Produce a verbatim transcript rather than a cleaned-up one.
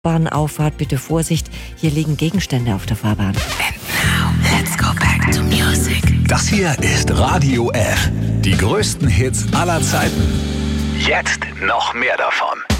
Bahnauffahrt, bitte Vorsicht, hier liegen Gegenstände auf der Fahrbahn. And now, let's go back to music. Das hier ist Radio F. Die größten Hits aller Zeiten. Jetzt noch mehr davon.